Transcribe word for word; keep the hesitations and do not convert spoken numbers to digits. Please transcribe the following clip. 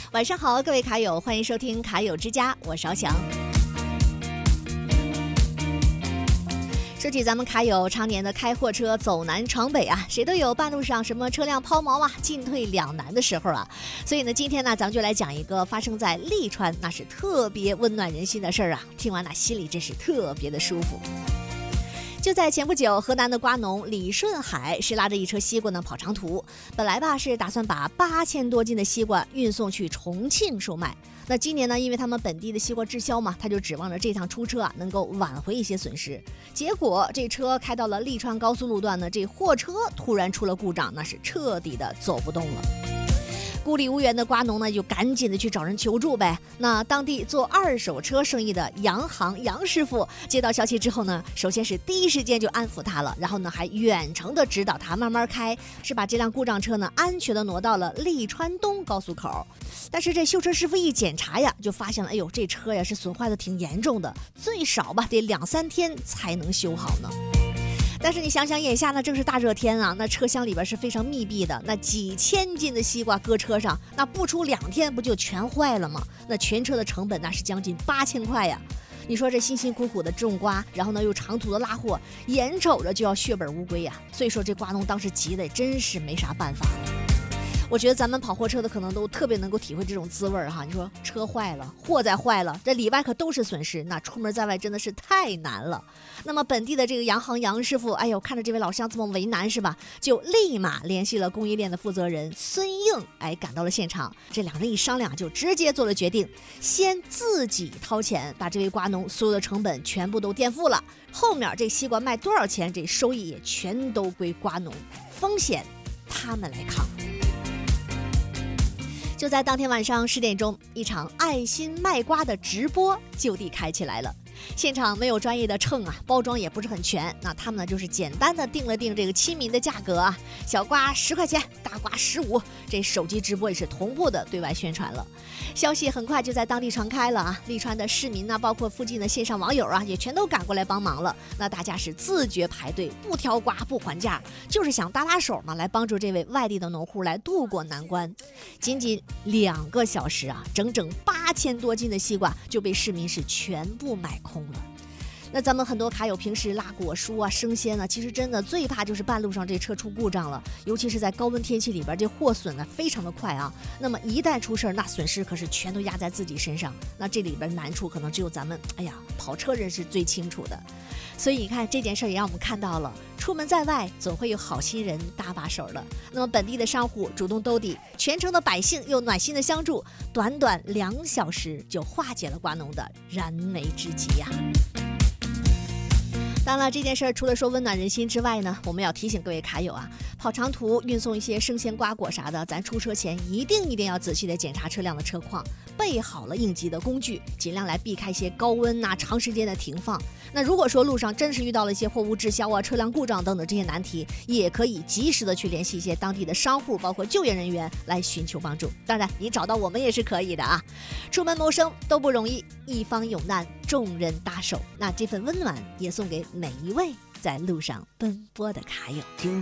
晚上好，各位卡友，欢迎收听卡友之家，我邵翔。说起咱们卡友常年的开货车走南闯北啊，谁都有半路上什么车辆抛锚啊、进退两难的时候啊。所以呢，今天呢，咱们就来讲一个发生在利川，那是特别温暖人心的事儿啊。听完那心里真是特别的舒服。就在前不久，河南的瓜农李顺海是拉着一车西瓜呢跑长途，本来吧是打算把八千多斤的西瓜运送去重庆售卖。那今年呢，因为他们本地的西瓜滞销嘛，他就指望着这趟出车啊能够挽回一些损失。结果这车开到了利川高速路段呢，这货车突然出了故障，那是彻底的走不动了。孤立无援的瓜农呢，就赶紧的去找人求助呗。那当地做二手车生意的杨行杨师傅接到消息之后呢，首先是第一时间就安抚他了，然后呢还远程的指导他慢慢开，是把这辆故障车呢安全的挪到了利川东高速口。但是这修车师傅一检查呀，就发现了，哎呦，这车呀是损坏的挺严重的，最少吧得两三天才能修好呢。但是你想想，眼下呢正是大热天啊，那车厢里边是非常密闭的，那几千斤的西瓜搁车上，那不出两天不就全坏了吗？那全车的成本那是将近八千块呀！你说这辛辛苦苦的种瓜，然后呢又长途的拉货，眼瞅着就要血本无归呀！所以说这瓜农当时急的真是没啥办法了。我觉得咱们跑货车的可能都特别能够体会这种滋味哈。你说车坏了，货再坏了，这里外可都是损失，那出门在外真的是太难了。那么本地的这个杨行杨师傅，哎呦，看着这位老乡这么为难是吧，就立马联系了供应链的负责人孙应，哎，赶到了现场。这两人一商量，就直接做了决定，先自己掏钱把这位瓜农所有的成本全部都垫付了，后面这西瓜卖多少钱，这收益也全都归瓜农，风险他们来扛。就在当天晚上十点钟，一场爱心卖瓜的直播就地开起来了。现场没有专业的秤啊，包装也不是很全，那他们呢就是简单的定了定这个亲民的价格啊，小瓜十块钱，大瓜十五。这手机直播也是同步的对外宣传了，消息很快就在当地传开了啊。利川的市民呢，包括附近的线上网友啊，也全都赶过来帮忙了。那大家是自觉排队，不挑瓜不还价，就是想搭搭手嘛，来帮助这位外地的农户来渡过难关。仅仅两个小时啊，整整八千多斤的西瓜就被市民是全部买空了。那咱们很多卡友平时拉果蔬啊、生鲜啊，其实真的最怕就是半路上这车出故障了，尤其是在高温天气里边，这货损呢非常的快啊。那么一旦出事，那损失可是全都压在自己身上。那这里边难处可能只有咱们，哎呀，跑车人是最清楚的。所以你看这件事也让我们看到了，出门在外总会有好心人搭把手的。那么本地的商户主动兜底，全城的百姓又暖心的相助，短短两小时就化解了瓜农的燃眉之急呀、啊。当然了，这件事除了说温暖人心之外呢，我们要提醒各位卡友啊，跑长途运送一些生鲜瓜果啥的，咱出车前一定一定要仔细的检查车辆的车况，备好了应急的工具，尽量来避开一些高温啊、长时间的停放。那如果说路上真是遇到了一些货物滞销啊、车辆故障等等这些难题，也可以及时的去联系一些当地的商户，包括救援人员来寻求帮助。当然，你找到我们也是可以的啊。出门谋生都不容易，一方有难，众人搭手。那这份温暖也送给每一位在路上奔波的卡友。